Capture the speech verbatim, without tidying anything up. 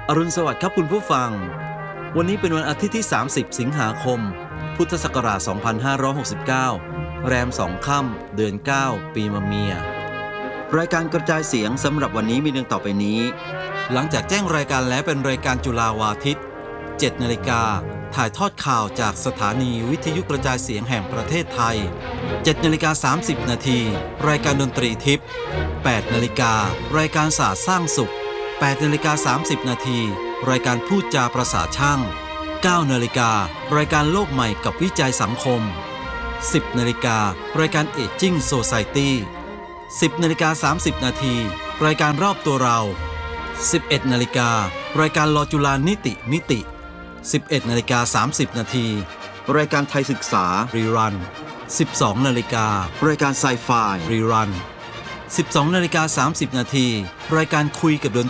อรุณสวัสดิ์ครับคุณผู้ฟังวันนี้เป็นวันอาทิตย์ที่สามสิบสิงหาคมพุทธศักราชสองพันห้าร้อยหกสิบเก้าแรมสองค่ำเดือนเก้าปีมะเมียรายการกระจายเสียงสำหรับวันนี้มีดังต่อไปนี้หลังจากแจ้งรายการแล้วเป็นรายการจุฬาวาทิต เจ็ดนาฬิกาถ่ายทอดข่าวจากสถานีวิทยุกระจายเสียงแห่งประเทศไทย เจ็ดนาฬิกาสามสิบนาทีรายการดนตรีทิพย์แปดนาฬิการายการศาสตร์สร้างสุขแปดนาฬิกาสามสิบนาทีรายการพูดจาประสาช่างเก้านาฬิการายการโลกใหม่กับวิจัยสังคมสิบนาฬิการายการเอจจิ้งโซไซตี้สิบนาฬิกาสามสิบนาทีรายการรอบตัวเราสิบเอ็ดนาฬิการายการลอจุฬานิติมิติสิบเอ็ดนาฬิกาสามสิบนาทีรายการไทยศึกษารีรันสิบสองนาฬิการายการไซไฟรีรันสิบสองนาฬิกาสามสิบนาทีรายการคุยกับดน